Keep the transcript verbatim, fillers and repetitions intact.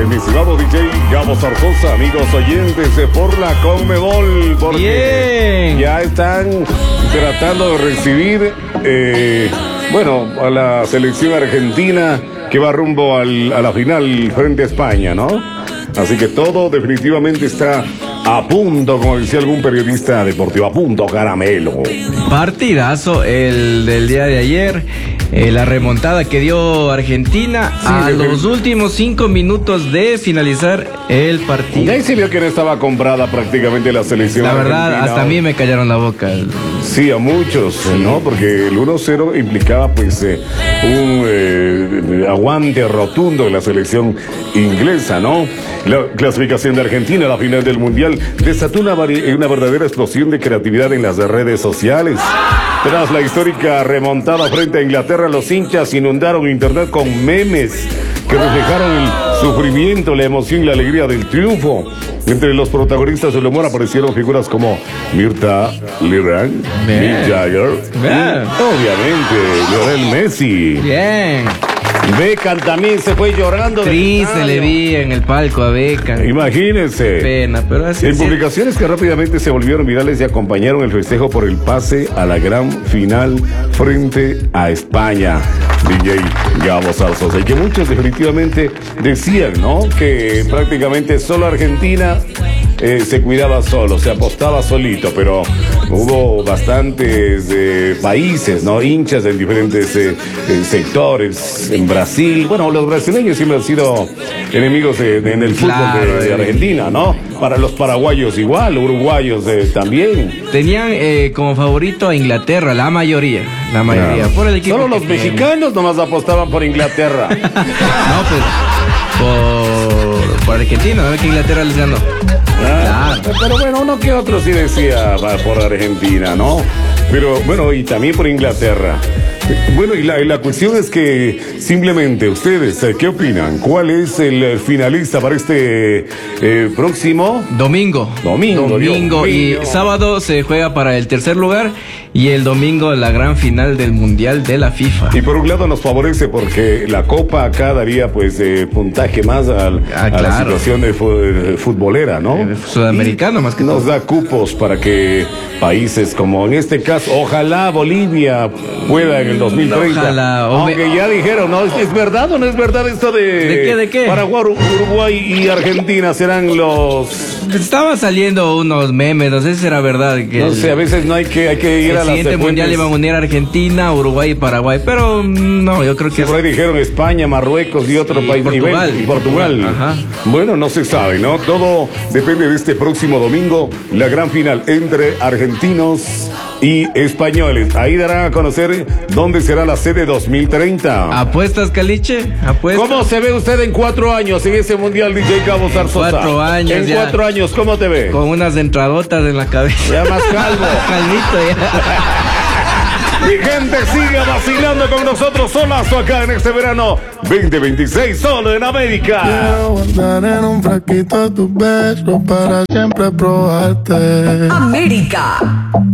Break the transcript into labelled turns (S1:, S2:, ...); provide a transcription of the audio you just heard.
S1: mi estimado D J Gabo Zarzosa, amigos oyentes de Por la Conmebol, porque
S2: Bien.
S1: ya están tratando de recibir, eh, bueno, a la selección argentina que va rumbo al, a la final frente a España, ¿no? Así que todo definitivamente está a punto, como decía algún periodista deportivo, a punto, caramelo.
S2: Partidazo el del día de ayer. Eh, la remontada que dio Argentina
S1: Sí,
S2: a
S1: desde
S2: los
S1: el...
S2: últimos cinco minutos de finalizar el partido.
S1: Ya ahí se vio que no estaba comprada prácticamente la selección
S2: La verdad,
S1: argentina.
S2: hasta a mí me callaron la boca.
S1: Sí, a muchos, sí. ¿no? Porque el uno cero implicaba pues eh, un eh, aguante rotundo de la selección inglesa, ¿no? La clasificación de Argentina a la final del Mundial desató una, una verdadera explosión de creatividad en las redes sociales. Tras la histórica remontada frente a Inglaterra, los hinchas inundaron internet con memes que reflejaron el sufrimiento, la emoción y la alegría del triunfo. Entre los protagonistas del humor aparecieron figuras como Mirta Legrand, Mick Jagger y, obviamente, Lionel Messi.
S2: Bien.
S1: Beckham también se fue llorando.
S2: Triste le vi en el palco a Beckham.
S1: Imagínense.
S2: Pena, pero así
S1: En
S2: sí.
S1: publicaciones que rápidamente se volvieron virales y acompañaron el festejo por el pase a la gran final frente a España. D J Gabo Zarzosa. Y que muchos definitivamente decían, ¿no? Que prácticamente solo Argentina eh, se cuidaba solo, se apostaba solito, pero hubo bastantes eh, países, ¿no? Hinchas en diferentes eh, eh, sectores. En Brasil, bueno, los brasileños siempre han sido enemigos de, de, en el fútbol
S2: Claro,
S1: de, de Argentina, ¿no? Para los paraguayos igual, uruguayos eh, también.
S2: Tenían eh, como favorito a Inglaterra, la mayoría. La mayoría.
S1: Claro.
S2: Por el equipo.
S1: Solo los
S2: que
S1: mexicanos nomás apostaban por Inglaterra.
S2: No, pues. Por, por Argentina, ¿no? Que Inglaterra les ganó.
S1: Ah,
S2: Claro.
S1: pero bueno, uno que otro sí decía va, por Argentina, ¿no? Pero bueno, y también por Inglaterra. Bueno, y la, y la cuestión es que simplemente ustedes, ¿qué opinan? ¿Cuál es el finalista para este eh, próximo?
S2: Domingo.
S1: Domingo,
S2: Domingo.
S1: Dios
S2: Y
S1: mío.
S2: sábado se juega para el tercer lugar. Y el domingo la gran final del Mundial de la FIFA.
S1: Y por un lado nos favorece porque la Copa acá daría pues eh, puntaje más al,
S2: Ah,
S1: a la
S2: claro.
S1: situación de fu- de futbolera, ¿no?
S2: Eh, sudamericano,
S1: Y
S2: más que
S1: nos
S2: todo.
S1: da cupos para que países como en este caso, ojalá Bolivia pueda en el dos mil treinta.
S2: Ojalá, o
S1: Aunque
S2: me-
S1: ya dijeron, ¿no? ¿Es, es verdad o no es verdad esto de...
S2: ¿De qué, de qué?
S1: Paraguay, Uruguay y Argentina serán los...
S2: Estaban saliendo unos memes, no sé si será verdad. Que
S1: No
S2: el-
S1: sé, a veces no hay que, hay que ir
S2: el
S1: a las
S2: siguiente mundial
S1: fuentes.
S2: iban a unir Argentina, Uruguay y Paraguay, pero mm, no, yo creo que
S1: Por ahí dijeron España, Marruecos y otro
S2: Y
S1: país.
S2: Portugal.
S1: Y Portugal.
S2: Ajá.
S1: Bueno, no se sabe, ¿no? Todo depende de este próximo domingo, la gran final entre argentinos y españoles. Ahí darán a conocer dónde será la sede dos mil treinta.
S2: ¿Apuestas, Caliche? ¿Apuestas?
S1: ¿Cómo se ve usted en cuatro años en ese mundial, D J Gabo Zarzosa?
S2: Cuatro años
S1: En
S2: ya.
S1: cuatro años, ¿cómo te ve?
S2: Con unas entradotas en la cabeza.
S1: Ya más calvo.
S2: Calvito ya.
S1: Mi gente, siga vacilando con nosotros solazo acá en este verano veinte veintiséis, solo en América.
S3: Quiero guardar en un frasquito tus besos para siempre probarte.
S4: América.